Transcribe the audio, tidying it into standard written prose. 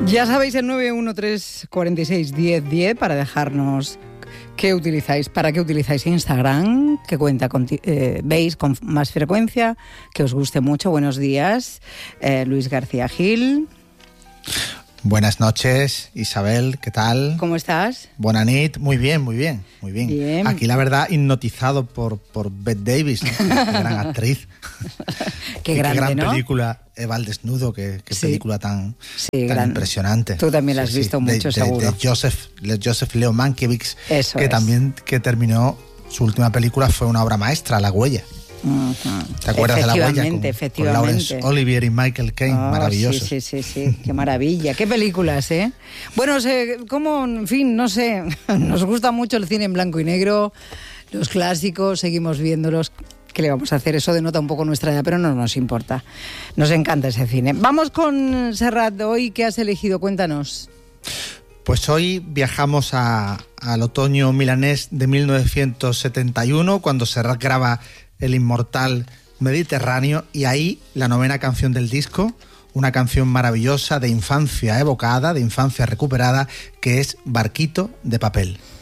Ya sabéis, el 913461010 para dejarnos para qué utilizáis Instagram, qué cuenta veis con más frecuencia, que os guste mucho. Buenos días, Luis García Gil. Buenas noches, Isabel, ¿qué tal? ¿Cómo estás? Buena nit, muy bien. Bien. Aquí la verdad hipnotizado por Bette Davis, ¿no? Gran actriz. Qué grande, qué gran ¿no? película, Eva al desnudo, qué Sí. película tan grande. Impresionante. Tú también la has visto mucho, seguro. De Joseph Leo Mankiewicz, Eso que es. también terminó, su última película fue una obra maestra, La Huella. Uh-huh. ¿Te acuerdas de La Huella? Efectivamente. Con Laurence Olivier y Michael Caine, maravilloso. Sí, qué maravilla, qué películas, ¿eh? Bueno, en fin, no sé, nos gusta mucho el cine en blanco y negro, los clásicos, seguimos viéndolos. ¿Qué le vamos a hacer? Eso denota un poco nuestra edad, pero no nos importa. Nos encanta ese cine. Vamos con Serrat, hoy, ¿qué has elegido? Cuéntanos. Pues hoy viajamos al otoño milanés de 1971, cuando Serrat graba El Inmortal Mediterráneo, y ahí la 9ª canción del disco, una canción maravillosa de infancia evocada, de infancia recuperada, que es Barquito de papel.